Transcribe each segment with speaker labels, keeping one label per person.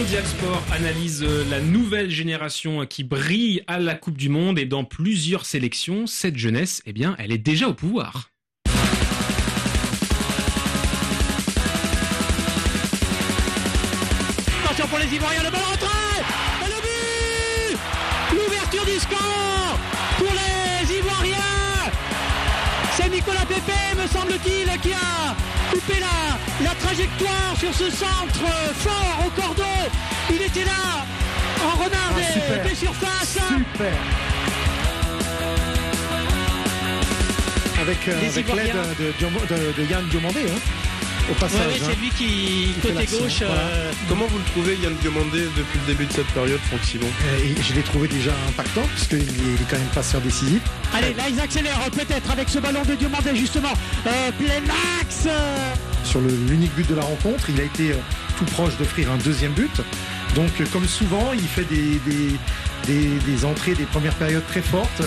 Speaker 1: Mondial Sport analyse la nouvelle génération qui brille à la Coupe du Monde et dans plusieurs sélections, cette jeunesse, eh bien, elle est déjà au pouvoir.
Speaker 2: Attention pour les Ivoiriens, le ballon rentré et le but, l'ouverture du score pour les Ivoiriens. C'est Nicolas Pepe, me semble-t-il, qui a coupé la trajectoire sur ce centre fort au cordeau. Il était là en renard des surfaces.
Speaker 3: Super. Avec l'aide de Yann Diomandé, au passage.
Speaker 2: Ouais, c'est lui qui, côté gauche.
Speaker 4: Voilà. Comment vous le trouvez, Yann Diomandé, depuis le début de cette période, Franck Simon?
Speaker 3: Je l'ai trouvé déjà impactant, puisqu'il est quand même passeur décisif.
Speaker 2: Allez, là, ils accélèrent peut-être avec ce ballon de Diomandé, justement. Plein axe.
Speaker 3: Sur l'unique but de la rencontre, il a été tout proche d'offrir un deuxième but. Donc, comme souvent, il fait des entrées, des premières périodes très fortes.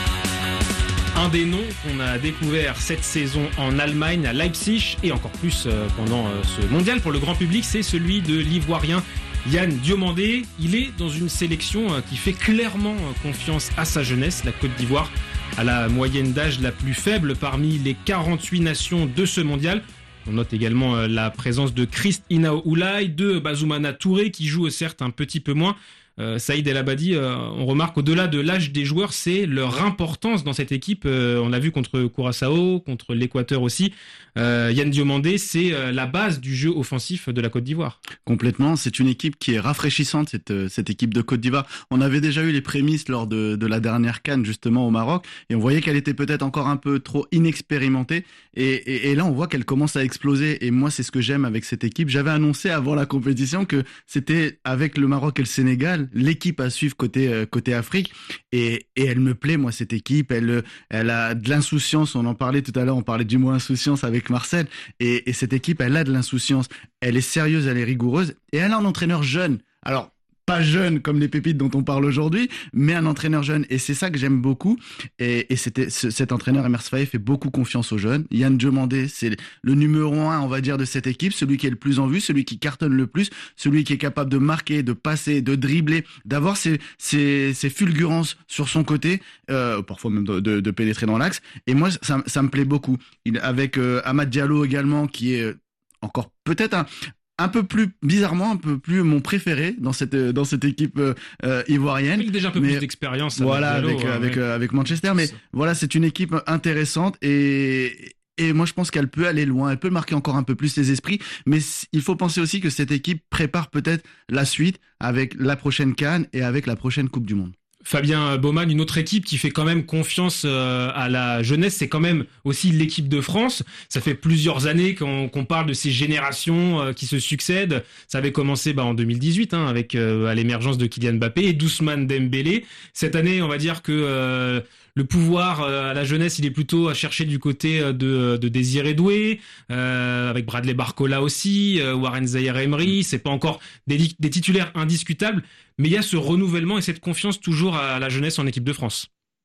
Speaker 1: Un des noms qu'on a découvert cette saison en Allemagne, à Leipzig, et encore plus pendant ce mondial pour le grand public, c'est celui de l'Ivoirien Yann Diomandé. Il est dans une sélection qui fait clairement confiance à sa jeunesse, la Côte d'Ivoire, à la moyenne d'âge la plus faible parmi les 48 nations de ce mondial. On note également la présence de Christ Inao Oulay, de Bazoumana Touré, qui joue certes un petit peu moins. Saïd El Abadi, on remarque au-delà de l'âge des joueurs, c'est leur importance dans cette équipe. On l'a vu contre Curaçao, contre l'Équateur aussi. Yann Diomandé, c'est la base du jeu offensif de la Côte d'Ivoire.
Speaker 5: Complètement, c'est une équipe qui est rafraîchissante, cette équipe de Côte d'Ivoire. On avait déjà eu les prémices lors de la dernière CAN justement au Maroc, et on voyait qu'elle était peut-être encore un peu trop inexpérimentée. Et là, on voit qu'elle commence à exploser. Et moi, c'est ce que j'aime avec cette équipe. J'avais annoncé avant la compétition que c'était avec le Maroc et le Sénégal l'équipe à suivre côté Afrique, et elle me plaît, moi, cette équipe. Elle a de l'insouciance, on en parlait tout à l'heure, on parlait du mot insouciance avec Marcel, et cette équipe, elle a de l'insouciance, elle est sérieuse, elle est rigoureuse, et elle a un entraîneur jeune. Alors, pas jeune comme les pépites dont on parle aujourd'hui, mais un entraîneur jeune, et c'est ça que j'aime beaucoup. Et cet entraîneur Emers Faé fait beaucoup confiance aux jeunes. Yann Diomandé, c'est le numéro 1, on va dire, de cette équipe, celui qui est le plus en vue, celui qui cartonne le plus, celui qui est capable de marquer, de passer, de dribbler, d'avoir ses fulgurances sur son côté, parfois même de pénétrer dans l'axe. Et moi, ça me plaît beaucoup. Avec Amad Diallo également, qui est encore peut-être un peu plus mon préféré dans cette équipe ivoirienne.
Speaker 1: Il a déjà un peu plus d'expérience.
Speaker 5: Voilà, avec Manchester, mais voilà, c'est une équipe intéressante, et moi je pense qu'elle peut aller loin, elle peut marquer encore un peu plus les esprits, mais il faut penser aussi que cette équipe prépare peut-être la suite avec la prochaine CAN et avec la prochaine Coupe du Monde.
Speaker 1: Fabien Baumann, une autre équipe qui fait quand même confiance à la jeunesse, c'est quand même aussi l'équipe de France. Ça fait plusieurs années qu'on parle de ces générations qui se succèdent. Ça avait commencé en 2018 avec à l'émergence de Kylian Mbappé et d'Ousmane Dembélé. Cette année, on va dire que le pouvoir à la jeunesse, il est plutôt à chercher du côté de Désiré Doué, avec Bradley Barcola aussi, Warren Zaïre-Emery. C'est pas encore des titulaires indiscutables, mais il y a ce renouvellement et cette confiance toujours à la jeunesse en équipe de France.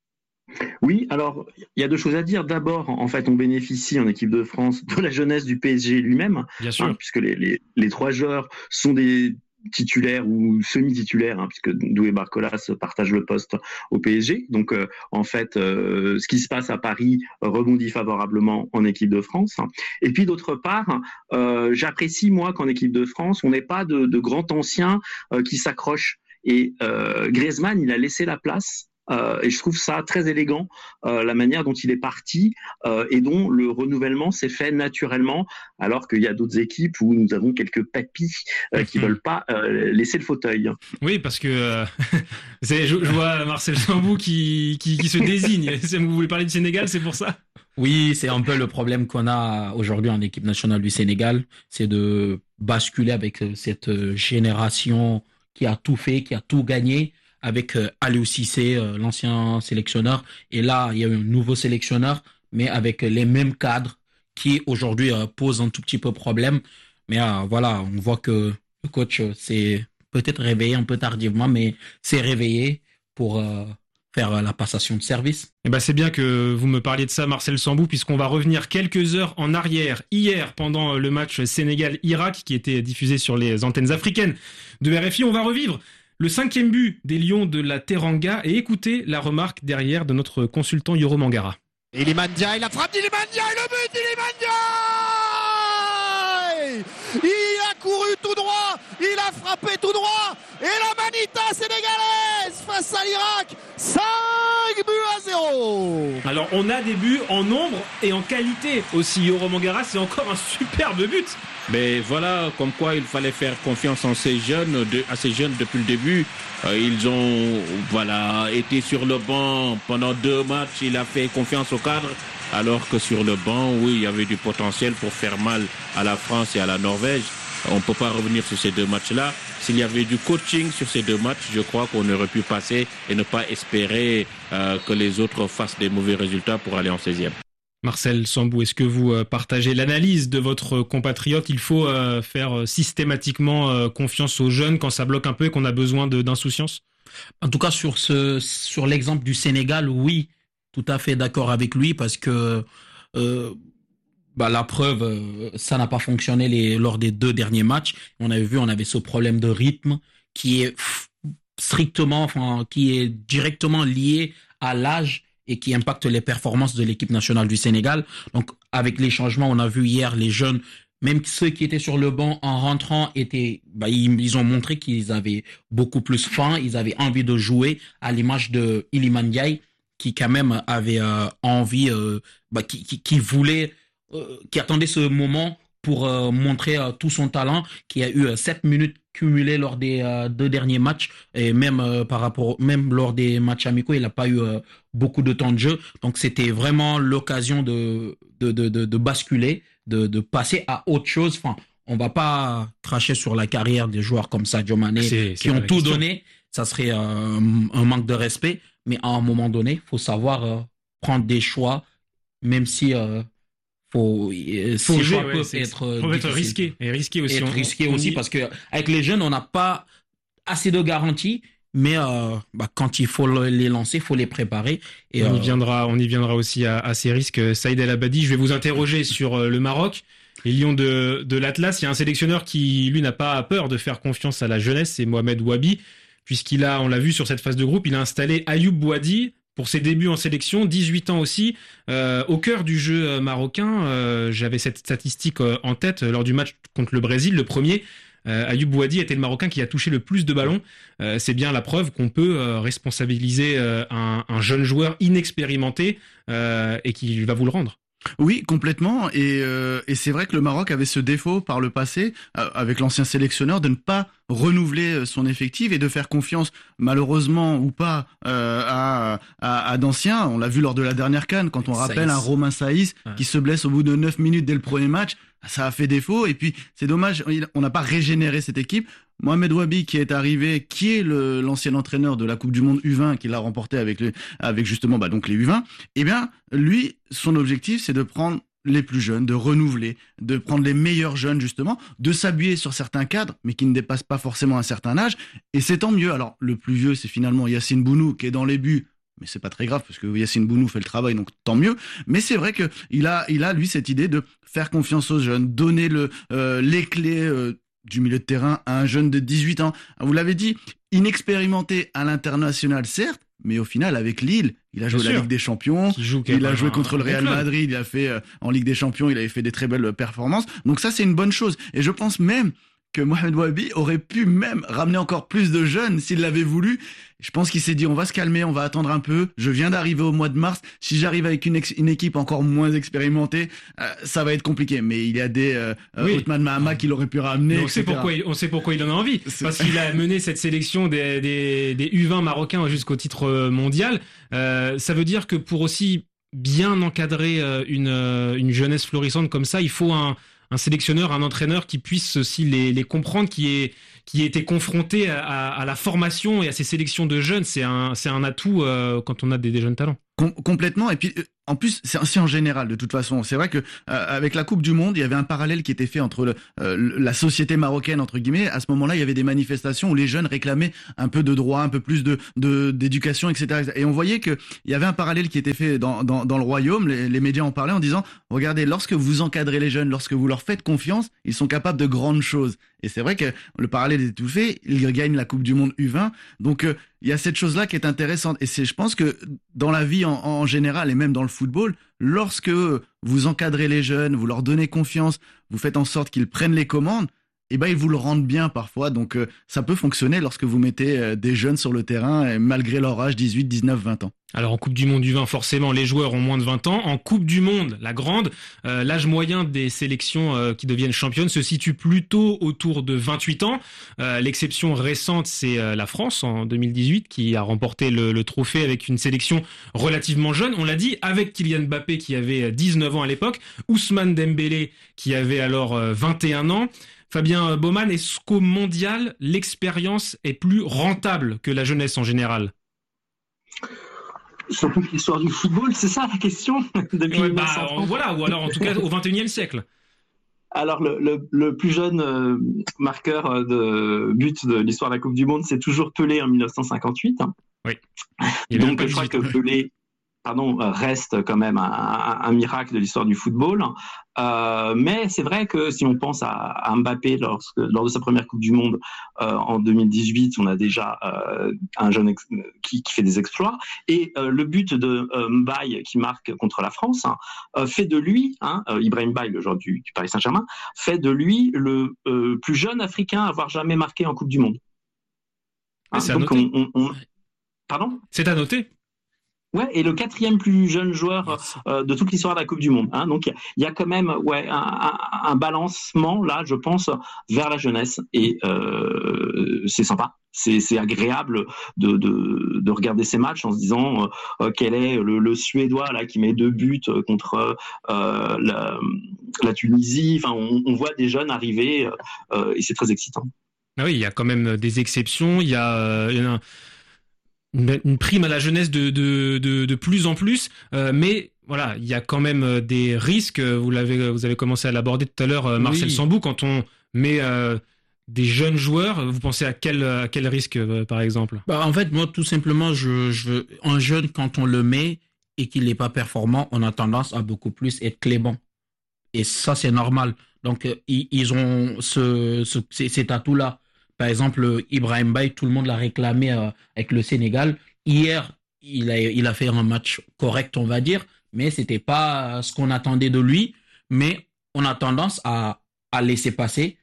Speaker 6: Oui, alors il y a deux choses à dire. D'abord, en fait, on bénéficie en équipe de France de la jeunesse du PSG lui-même,
Speaker 1: bien sûr,
Speaker 6: puisque les trois joueurs sont des titulaires ou semi-titulaires, puisque Doué et Barcola se partagent le poste au PSG. Donc, en fait, ce qui se passe à Paris rebondit favorablement en équipe de France. Et puis, d'autre part, j'apprécie, moi, qu'en équipe de France, on n'ait pas de grands anciens qui s'accrochent. Et Griezmann, il a laissé la place. Et je trouve ça très élégant, la manière dont il est parti et dont le renouvellement s'est fait naturellement, alors qu'il y a d'autres équipes où nous avons quelques papis qui veulent pas laisser le fauteuil.
Speaker 1: Oui, parce que je vois Marcel Sambou qui se désigne. Vous voulez parler du Sénégal, c'est pour ça?
Speaker 7: Oui, c'est un peu le problème qu'on a aujourd'hui en équipe nationale du Sénégal, c'est de basculer avec cette génération qui a tout fait, qui a tout gagné, avec Aliou Cissé, l'ancien sélectionneur. Et là, il y a un nouveau sélectionneur, mais avec les mêmes cadres qui, aujourd'hui, posent un tout petit peu problème. Mais voilà, on voit que le coach s'est peut-être réveillé un peu tardivement, mais s'est réveillé pour faire la passation de service.
Speaker 1: Et c'est bien que vous me parliez de ça, Marcel Sambou, puisqu'on va revenir quelques heures en arrière. Hier, pendant le match Sénégal-Irak, qui était diffusé sur les antennes africaines de RFI, on va revivre le 5e but des Lions de la Teranga et écouter la remarque derrière de notre consultant Yoro Mangara.
Speaker 2: Iliman Ndiaye, la frappe d'Iliman Ndiaye, le but d'Iliman Ndiaye! Il a couru tout droit, il a frappé tout droit, et la manita sénégalaise face à l'Irak, 5 buts à 0.
Speaker 1: Alors on a des buts en nombre et en qualité aussi. Yoro Mangara, c'est encore un superbe but.
Speaker 8: Mais voilà, comme quoi il fallait faire confiance à ces jeunes depuis le début. Ils ont été sur le banc pendant 2 matchs. Il a fait confiance au cadre, alors que sur le banc, oui, il y avait du potentiel pour faire mal à la France et à la Norvège. On ne peut pas revenir sur ces 2 matchs-là. S'il y avait du coaching sur ces 2 matchs, je crois qu'on aurait pu passer et ne pas espérer que les autres fassent des mauvais résultats pour aller en 16e.
Speaker 1: Marcel Sambou, est-ce que vous partagez l'analyse de votre compatriote? Il faut faire systématiquement confiance aux jeunes quand ça bloque un peu et qu'on a besoin d'insouciance?
Speaker 7: En tout cas, sur l'exemple du Sénégal, oui, tout à fait d'accord avec lui, parce que la preuve, ça n'a pas fonctionné lors des 2 derniers matchs. On avait ce problème de rythme qui est qui est directement lié à l'âge et qui impacte les performances de l'équipe nationale du Sénégal. Donc, avec les changements, on a vu hier les jeunes, même ceux qui étaient sur le banc en rentrant, ils ont montré qu'ils avaient beaucoup plus faim, ils avaient envie de jouer, à l'image de Iliman Ndiaye, qui quand même avait envie, qui voulait, qui attendait ce moment pour montrer tout son talent, qui a eu 7 minutes cumulées lors des 2 derniers matchs, et même même lors des matchs amicaux, il n'a pas eu beaucoup de temps de jeu. Donc c'était vraiment l'occasion de basculer, de passer à autre chose. Enfin, on va pas cracher sur la carrière des joueurs comme Sadio Mané qui ont tout donné. Ça serait un manque de respect. Mais à un moment donné, faut savoir prendre des choix, même si faut jouer
Speaker 1: être risqué et risqué aussi.
Speaker 7: Être risqué aussi parce que avec les jeunes, on n'a pas assez de garanties. Mais quand il faut les lancer, il faut les préparer. Et
Speaker 1: on y viendra aussi à ces risques. Saïd El Abadi, je vais vous interroger sur le Maroc. Les Lions de l'Atlas, il y a un sélectionneur qui, lui, n'a pas peur de faire confiance à la jeunesse, c'est Mohamed Wabi, on l'a vu sur cette phase de groupe, il a installé Ayoub Bouadi pour ses débuts en sélection, 18 ans aussi, au cœur du jeu marocain. J'avais cette statistique en tête lors du match contre le Brésil, le premier. Ayoub Bouadi était le Marocain qui a touché le plus de ballons. C'est bien la preuve qu'on peut responsabiliser un jeune joueur inexpérimenté et qui va vous le rendre.
Speaker 5: Oui, complètement. Et c'est vrai que le Maroc avait ce défaut par le passé, avec l'ancien sélectionneur, de ne pas renouveler son effectif et de faire confiance, malheureusement ou pas, à d'anciens. On l'a vu lors de la dernière CAN, quand on rappelle un Romain Saïs qui se blesse au bout de 9 minutes dès le premier match. Ça a fait défaut. Et puis, c'est dommage, on n'a pas régénéré cette équipe. Mohamed Wabi qui est arrivé, qui est l'ancien entraîneur de la Coupe du Monde U20 qui l'a remporté avec justement donc les U20. Eh bien, lui, son objectif, c'est de prendre les plus jeunes, de renouveler, de prendre les meilleurs jeunes justement, de s'appuyer sur certains cadres, mais qui ne dépassent pas forcément un certain âge. Et c'est tant mieux. Alors, le plus vieux, c'est finalement Yacine Bounou qui est dans les buts. Mais c'est pas très grave parce que Yacine Bounou fait le travail, donc tant mieux. Mais c'est vrai que il a lui cette idée de faire confiance aux jeunes, donner les clés du milieu de terrain à un jeune de 18 ans. Vous l'avez dit, inexpérimenté à l'international, certes, mais au final, avec Lille, il a joué la Ligue des Champions, il a joué contre le Real Madrid, il a fait en Ligue des Champions, il avait fait des très belles performances. Donc ça, c'est une bonne chose. Et je pense même que Mohamed Wabi aurait pu même ramener encore plus de jeunes s'il l'avait voulu. Je pense qu'il s'est dit, on va se calmer, on va attendre un peu. Je viens d'arriver au mois de mars. Si j'arrive avec une équipe encore moins expérimentée, ça va être compliqué. Mais il y a des Othman Mahama qui l'aurait pu ramener.
Speaker 1: On sait pourquoi il en a envie. Parce qu'il a mené cette sélection des U20 marocains jusqu'au titre mondial. Ça veut dire que pour aussi bien encadrer une jeunesse florissante comme ça, il faut un sélectionneur, un entraîneur qui puisse aussi les comprendre, qui ait été confronté à la formation et à ces sélections de jeunes. C'est un atout quand on a des jeunes talents.
Speaker 5: Complètement. Et puis, en plus, c'est aussi en général, de toute façon. C'est vrai que avec la Coupe du Monde, il y avait un parallèle qui était fait entre la société marocaine, entre guillemets. À ce moment-là, il y avait des manifestations où les jeunes réclamaient un peu de droits, un peu plus d'éducation, etc. Et on voyait que il y avait un parallèle qui était fait dans le royaume. Les médias en parlaient en disant, regardez, lorsque vous encadrez les jeunes, lorsque vous leur faites confiance, ils sont capables de grandes choses. Et c'est vrai que le parallèle est tout fait. Ils gagnent la Coupe du Monde U20. Donc, il y a cette chose-là qui est intéressante. Et je pense que dans la vie en général et même dans le football, lorsque vous encadrez les jeunes, vous leur donnez confiance, vous faites en sorte qu'ils prennent les commandes, eh ben ils vous le rendent bien parfois. Donc ça peut fonctionner lorsque vous mettez des jeunes sur le terrain malgré leur âge 18, 19, 20 ans.
Speaker 1: Alors en Coupe du Monde U20, forcément, les joueurs ont moins de 20 ans. En Coupe du Monde, la grande, l'âge moyen des sélections qui deviennent championnes se situe plutôt autour de 28 ans. L'exception récente, c'est la France en 2018 qui a remporté le trophée avec une sélection relativement jeune. On l'a dit, avec Kylian Mbappé qui avait 19 ans à l'époque, Ousmane Dembélé qui avait alors 21 ans. Fabien Baumann, est-ce qu'au mondial, l'expérience est plus rentable que la jeunesse en général ?
Speaker 6: Surtout l'histoire du football, c'est ça la question depuis 1930.
Speaker 1: Voilà, ou alors en tout cas au XXIe siècle.
Speaker 6: Alors le plus jeune marqueur de but de l'histoire de la Coupe du Monde, c'est toujours Pelé en 1958.
Speaker 1: Oui.
Speaker 6: Donc je crois que Pelé reste quand même un miracle de l'histoire du football. Mais c'est vrai que si on pense à Mbappé lors de sa première Coupe du Monde en 2018, on a déjà un jeune qui fait des exploits. Et le but de Mbaye qui marque contre la France fait de lui, Ibrahim Mbaye, le joueur du Paris Saint-Germain, fait de lui le plus jeune Africain à avoir jamais marqué en Coupe du Monde.
Speaker 1: C'est à noter.
Speaker 6: Pardon ?
Speaker 1: C'est à noter.
Speaker 6: Ouais, et le 4e plus jeune joueur de toute l'histoire de la Coupe du Monde. Donc il y a quand même un balancement là, je pense, vers la jeunesse et c'est sympa. C'est agréable de regarder ces matchs en se disant quel est le Suédois là qui met 2 buts contre la Tunisie. Enfin, on voit des jeunes arriver et c'est très excitant.
Speaker 1: Ah oui, il y a quand même des exceptions. Il y a une prime à la jeunesse de plus en plus, mais voilà, il y a quand même des risques. Vous avez commencé à l'aborder tout à l'heure, Marcel Sambou, quand on met des jeunes joueurs. Vous pensez à quel risque, par exemple ?
Speaker 7: En fait, moi, tout simplement, un jeune, quand on le met et qu'il n'est pas performant, on a tendance à beaucoup plus être clément. Et ça, c'est normal. Donc, ils ont cet atout-là. Par exemple, Ibrahim Mbaye, tout le monde l'a réclamé avec le Sénégal. Hier, il a fait un match correct, on va dire, mais c'était pas ce qu'on attendait de lui. Mais on a tendance à laisser passer,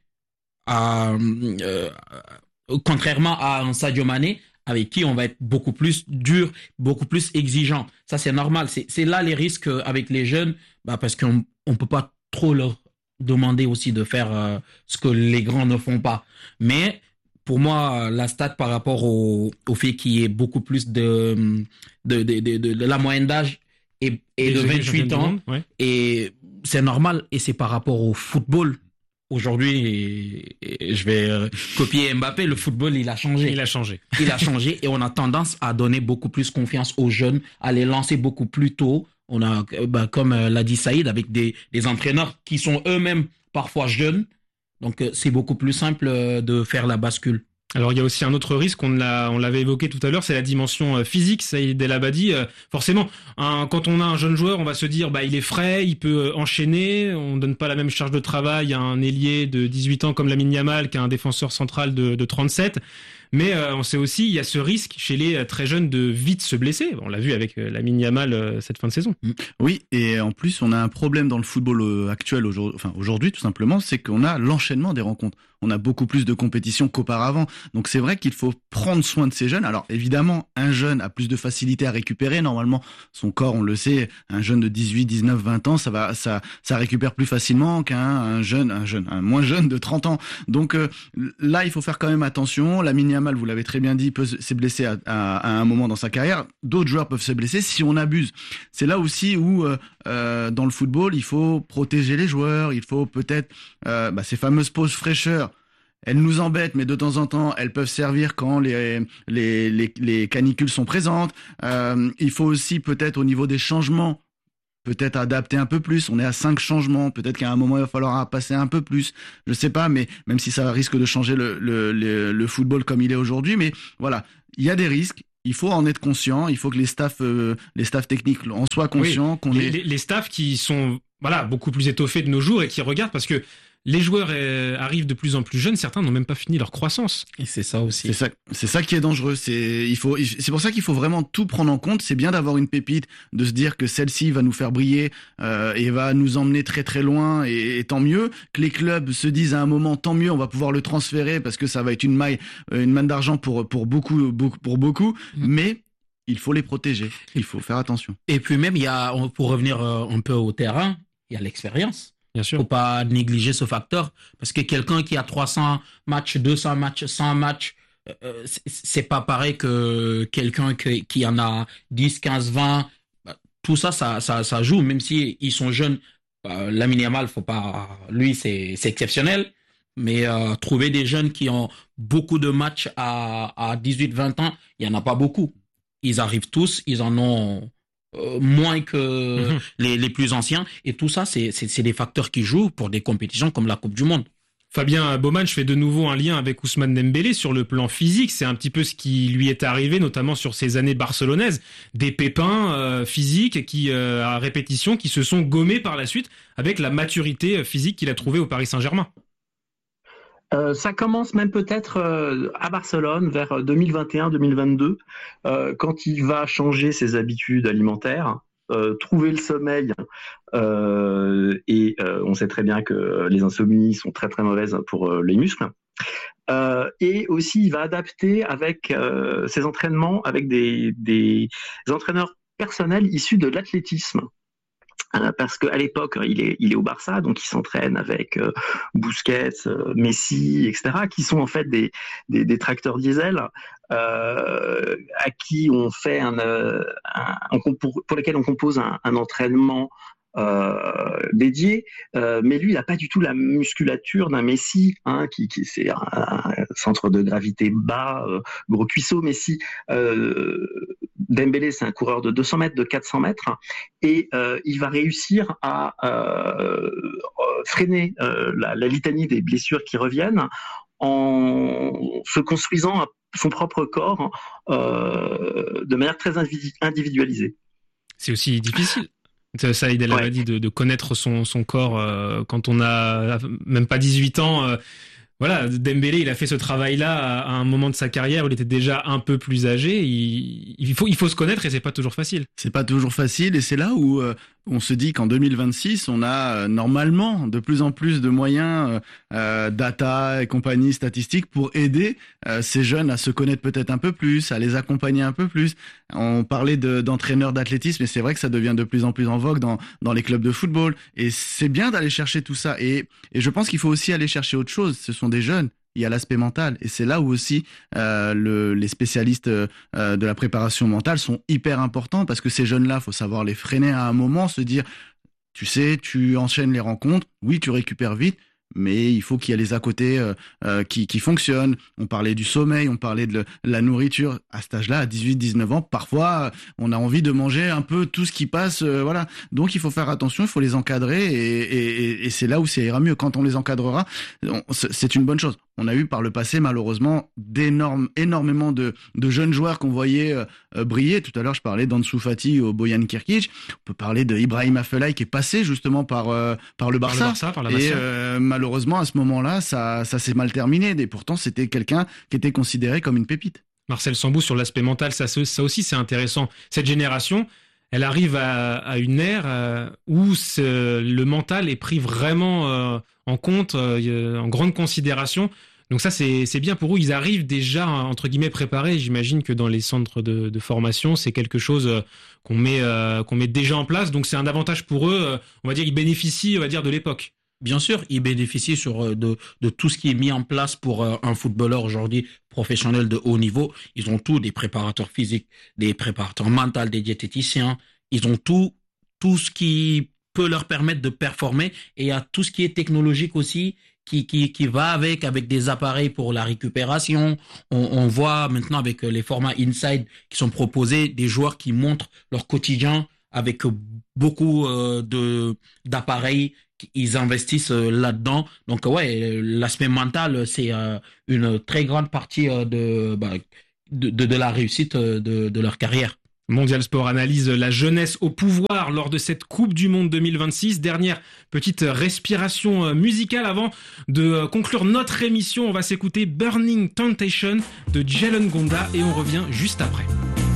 Speaker 7: contrairement à un Sadio Mané, avec qui on va être beaucoup plus dur, beaucoup plus exigeant. Ça, c'est normal. C'est là les risques avec les jeunes, parce qu'on peut pas trop leur demander aussi de faire ce que les grands ne font pas. Mais pour moi, la stat par rapport au fait qu'il y ait beaucoup plus de la moyenne d'âge et de 28 ans, et c'est normal, et c'est par rapport au football. Aujourd'hui, et je vais copier Mbappé, le football, il a changé.
Speaker 1: Il a changé
Speaker 7: et on a tendance à donner beaucoup plus confiance aux jeunes, à les lancer beaucoup plus tôt. On a, comme l'a dit Saïd, avec des entraîneurs qui sont eux-mêmes parfois jeunes. Donc, c'est beaucoup plus simple de faire la bascule.
Speaker 1: Alors, il y a aussi un autre risque, on l'avait évoqué tout à l'heure, c'est la dimension physique. Saïd El Abadi, forcément, quand on a un jeune joueur, on va se dire, il est frais, il peut enchaîner. On donne pas la même charge de travail à un ailier de 18 ans comme Lamine Yamal qu'à un défenseur central de 37. Mais on sait aussi, il y a ce risque chez les très jeunes de vite se blesser. On l'a vu avec Lamine Yamal cette fin de saison.
Speaker 5: Oui, et en plus, on a un problème dans le football actuel aujourd'hui, tout simplement, c'est qu'on a l'enchaînement des rencontres. On a beaucoup plus de compétitions qu'auparavant. Donc c'est vrai qu'il faut prendre soin de ces jeunes. Alors évidemment, un jeune a plus de facilité à récupérer. Normalement, son corps, on le sait, un jeune de 18, 19, 20 ans, ça récupère plus facilement qu'un moins jeune de 30 ans. Donc là, il faut faire quand même attention. Lamine Yamal, vous l'avez très bien dit, peut se blesser à un moment dans sa carrière. D'autres joueurs peuvent se blesser si on abuse. C'est là aussi où, dans le football, il faut protéger les joueurs. Il faut peut-être ces fameuses pauses fraîcheurs. elles nous embêtent, mais de temps en temps, elles peuvent servir quand les canicules sont présentes. Il faut aussi peut-être au niveau des changements, peut-être adapter un peu plus. On est à 5 changements. Peut-être qu'à un moment, il va falloir passer un peu plus. Je sais pas, mais même si ça risque de changer le football comme il est aujourd'hui. Mais voilà, il y a des risques. Il faut en être conscient. Il faut que les staffs techniques en soient conscients.
Speaker 1: Oui, les staffs qui sont beaucoup plus étoffés de nos jours et qui regardent parce que les joueurs arrivent de plus en plus jeunes, certains n'ont même pas fini leur croissance.
Speaker 7: Et c'est ça aussi.
Speaker 5: C'est ça qui est dangereux. C'est pour ça qu'il faut vraiment tout prendre en compte. C'est bien d'avoir une pépite, de se dire que celle-ci va nous faire briller et va nous emmener très très loin. Et tant mieux que les clubs se disent à un moment, tant mieux, on va pouvoir le transférer parce que ça va être une manne d'argent pour beaucoup. Mais il faut les protéger. Il faut faire attention.
Speaker 7: Et puis même, pour revenir un peu au terrain, il y a l'expérience.
Speaker 1: Bien sûr.
Speaker 7: Faut pas négliger ce facteur parce que quelqu'un qui a 300 matchs, 200 matchs, 100 matchs, c'est pas pareil que quelqu'un qui en a 10, 15, 20. Tout ça joue, même si ils sont jeunes. Lamine Yamal, lui, c'est exceptionnel. Mais trouver des jeunes qui ont beaucoup de matchs à 18, 20 ans, il y en a pas beaucoup. Ils arrivent tous, ils en ont moins que les plus anciens. Et tout ça, c'est des facteurs qui jouent pour des compétitions comme la Coupe du Monde.
Speaker 1: Fabien Baumann, je fais de nouveau un lien avec Ousmane Dembélé sur le plan physique. C'est un petit peu ce qui lui est arrivé, notamment sur ses années barcelonaises. Des pépins physiques qui, à répétition, qui se sont gommés par la suite avec la maturité physique qu'il a trouvée au Paris Saint-Germain.
Speaker 6: Ça commence même peut-être à Barcelone vers 2021-2022, quand il va changer ses habitudes alimentaires, trouver le sommeil, et on sait très bien que les insomnies sont très très mauvaises pour les muscles. Et aussi, il va adapter avec ses entraînements avec des entraîneurs personnels issus de l'athlétisme. Parce qu'à l'époque, il est au Barça, donc il s'entraîne avec Busquets, Messi, etc., qui sont en fait des tracteurs diesel à qui on fait pour lesquels on compose un entraînement dédié, mais lui il n'a pas du tout la musculature d'un Messi, qui c'est un centre de gravité bas, gros cuisseau. Messi, Dembélé, c'est un coureur de 200 mètres, de 400 mètres, et il va réussir à freiner la litanie des blessures qui reviennent en se construisant son propre corps de manière très individualisée.
Speaker 1: C'est aussi difficile. Saïd El Abadi, de connaître son corps quand on a même pas 18 ans. Voilà, Dembélé, il a fait ce travail-là à un moment de sa carrière où il était déjà un peu plus âgé. Il faut se connaître et c'est pas toujours facile.
Speaker 5: C'est pas toujours facile et c'est là où on se dit qu'en 2026, on a normalement de plus en plus de moyens, data et compagnie, statistiques pour aider ces jeunes à se connaître peut-être un peu plus, à les accompagner un peu plus. On parlait d'entraîneurs d'athlétisme et c'est vrai que ça devient de plus en plus en vogue dans les clubs de football. Et c'est bien d'aller chercher tout ça. Et je pense qu'il faut aussi aller chercher autre chose. Ce sont des jeunes. Il y a l'aspect mental et c'est là où aussi les spécialistes de la préparation mentale sont hyper importants parce que ces jeunes-là, faut savoir les freiner à un moment, se dire, tu sais, tu enchaînes les rencontres, oui, tu récupères vite, mais il faut qu'il y ait les à côté qui fonctionnent. On parlait du sommeil, on parlait de la nourriture. À cet âge-là, à 18-19 ans, parfois, on a envie de manger un peu tout ce qui passe. Voilà. Donc, il faut faire attention, il faut les encadrer et c'est là où ça ira mieux. Quand on les encadrera, c'est une bonne chose. On a eu par le passé, malheureusement, énormément de jeunes joueurs qu'on voyait briller. Tout à l'heure, je parlais d'Ansu Fati au Bojan Kirkic. On peut parler de Ibrahim Afellay qui est passé justement par le Barça.
Speaker 1: Par la
Speaker 5: et malheureusement, à ce moment-là, ça s'est mal terminé. Et pourtant, c'était quelqu'un qui était considéré comme une pépite.
Speaker 1: Marcel Sambou, sur l'aspect mental, ça aussi, c'est intéressant. Cette génération, elle arrive à une ère où le mental est pris vraiment en compte, en grande considération. Donc ça, c'est bien pour eux. Ils arrivent déjà, entre guillemets, préparés. J'imagine que dans les centres de formation, c'est quelque chose qu'on met déjà en place. Donc c'est un avantage pour eux. On va dire, ils bénéficient, de l'époque.
Speaker 7: Bien sûr, ils bénéficient de tout ce qui est mis en place pour un footballeur aujourd'hui professionnel de haut niveau. Ils ont tous des préparateurs physiques, des préparateurs mentaux, des diététiciens. Ils ont tout ce qui peut leur permettre de performer. Et il y a tout ce qui est technologique aussi qui va avec des appareils pour la récupération. On voit maintenant avec les formats Inside qui sont proposés des joueurs qui montrent leur quotidien avec beaucoup d'appareils. Ils investissent là-dedans. Donc ouais, l'aspect mental, c'est une très grande partie de la réussite de leur carrière.
Speaker 1: Mondial Sport analyse la jeunesse au pouvoir lors de cette Coupe du Monde 2026. Dernière petite respiration musicale avant de conclure notre émission. On va s'écouter Burning Temptation de Jalen Gonda et on revient juste après.